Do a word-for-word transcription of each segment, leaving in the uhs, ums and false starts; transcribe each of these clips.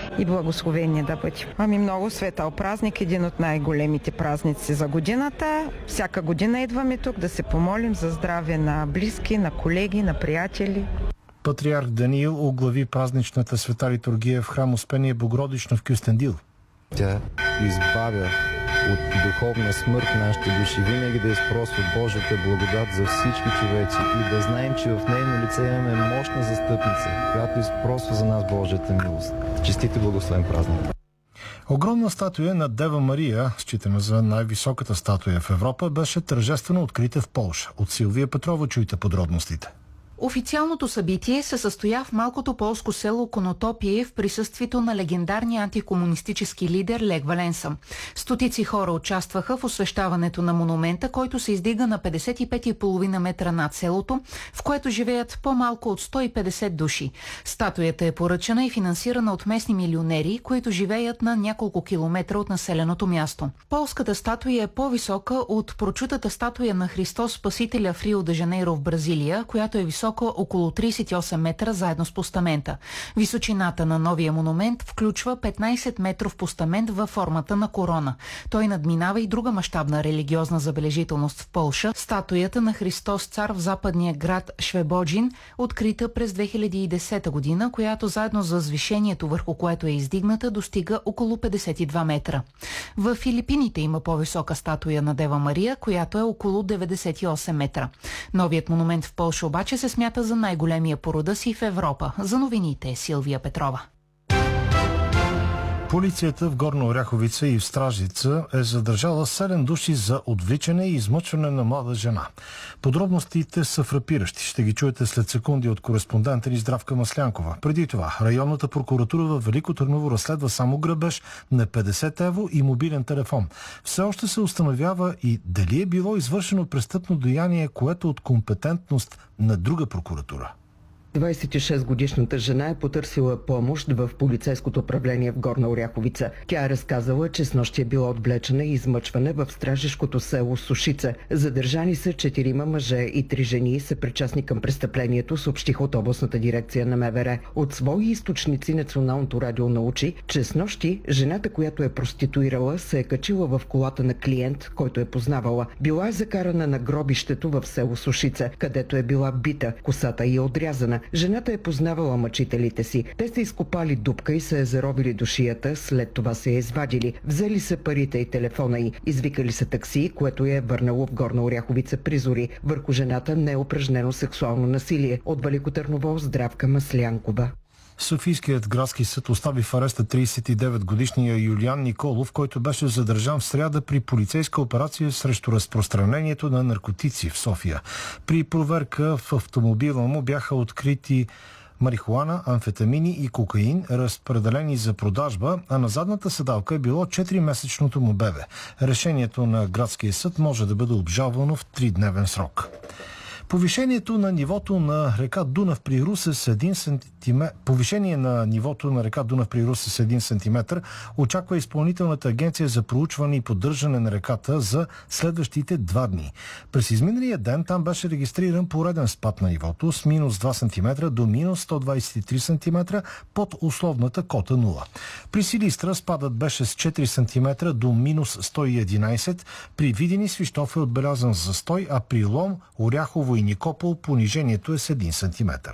и благословение да бъде. Ами много светъл празник, един от най-големите празници за годината. Всяка година идваме тук да се помолим за здраве на близки, на колеги, на приятели. Патриарх Даниил оглави празничната света литургия в храм Успение Богородично в Кюстендил. Тя избавя от духовна смърт нашите души, винаги да изпросва Божията благодат за всички човеци и да знаем, че в нейно лице имаме мощна застъпница, която изпросва за нас Божията милост. Честит и благословен празник! Огромна статуя на Дева Мария, считана за най-високата статуя в Европа, беше тържествено открита в Полша. От Силвия Петрова чуйте подробностите. Официалното събитие се състоя в малкото полско село Конотопие в присъствието на легендарния антикомунистически лидер Лех Валенса. Стотици хора участваха в освещаването на монумента, който се издига на петдесет и пет и половина метра над селото, в което живеят по-малко от сто и петдесет души. Статуята е поръчана и финансирана от местни милионери, които живеят на няколко километра от населеното място. Полската статуя е по-висока от прочутата статуя на Христос Спасителя в Рио де Жанейро в Бразилия, която е висока около тридесет и осем метра заедно с постамента. Височината на новия монумент включва петнайсет метров постамент във формата на корона. Той надминава и друга мащабна религиозна забележителност в Полша – статуята на Христос цар в западния град Швебоджин, открита през две хиляди и десета година, която заедно с възвишението, върху което е издигната, достига около петдесет и два метра. В Филипините има по-висока статуя на Дева Мария, която е около деветдесет и осем метра. Новият монумент в Полша обаче се смята за най-големия по рода си в Европа. За новините Силвия Петрова. Полицията в Горна Оряховица и в Стражица е задържала седем души за отвличане и измъчване на млада жена. Подробностите са фрапиращи. Ще ги чуете след секунди от кореспондента ни Здравка Маслянкова. Преди това, районната прокуратура във Велико Търново разследва само грабеж на петдесет евро и мобилен телефон. Все още се установява и дали е било извършено престъпно деяние, което от компетентност на друга прокуратура. двайсет и шестгодишната жена е потърсила помощ в полицейското управление в Горна Оряховица. Тя е разказала, че снощи е била отвлечена и измъчване в стражишкото село Сушица. Задържани са четирима мъже и три жени, са причастни към престъплението, съобщиха от областната дирекция на МВР. От свои източници Националното радио научи, че снощи жената, която е проституирала, се е качила в колата на клиент, който е познавала. Била е закарана на гробището в село Сушица, където е била бита, косата й е отрязана. Жената е познавала мъчителите си. Те са изкопали дупка и са я заровили до шията, след това се я извадили. Взели са парите и телефона й. Извикали са такси, което я е върнало в Горна Оряховица при зори. Върху жената не е упражнено сексуално насилие. От Велико Търново Здравка Маслянкова. Софийският градски съд остави в ареста тридесет и девет годишния Юлиан Николов, който беше задържан в сряда при полицейска операция срещу разпространението на наркотици в София. При проверка в автомобила му бяха открити марихуана, амфетамини и кокаин, разпределени за продажба, а на задната седалка е било четиримесечното му бебе. Решението на градския съд може да бъде обжалвано в тридневен срок. Повишението на нивото на река Дунав при Русе с един сантиметър. Повишение на нивото на река Дунав при Русе с един сантиметър очаква Изпълнителната агенция за проучване и поддържане на реката за следващите два дни. През изминалия ден там беше регистриран пореден спад на нивото с минус два сантиметра до минус сто двадесет и три сантиметра под условната кота нула. При Силистра спадът беше с четири сантиметра до минус сто и единадесет. При Видин и Свищов е отбелязан застой, а при Лом, Оряхово и Никопол понижението е с един сантиметър.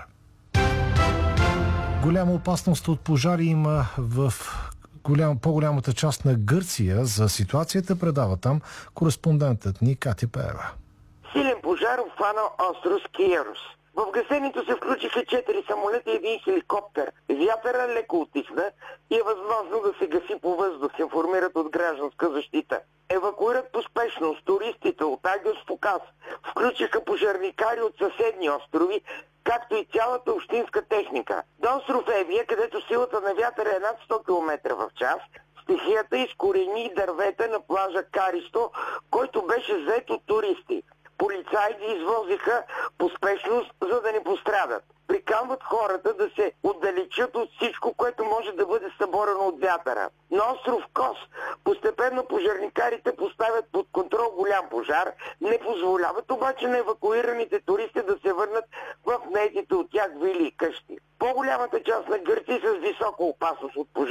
Голяма опасност от пожари има в голям, по-голямата част на Гърция. За ситуацията предава там кореспондентът ни Катя Пеева. Силен пожар обхвана остров Скиерос. В гасенето се включиха четири самолета и един хеликоптер. Вятъра леко утихна и е възможно да се гаси по въздух, се информират от гражданска защита. Евакуират по спешност туристите от Агиос Фокас. Включиха пожарникари от съседни острови, както и цялата общинска техника. До остров Евия, където силата на вятъра е над сто километра в час, стихията изкорени дървета на плажа Каристо, който беше зает от туристи. Полицаи ги извозиха по спешност, за да не пострадат. Приканват хората да се отдалечат от всичко, което може да бъде съборено от вятъра. На остров Кос постепенно пожарникарите поставят под контрол голям пожар, не позволяват обаче на евакуираните туристи да се върнат в наетите от тях вили и къщи. По-голямата част на Гърция с висока опасност от пожар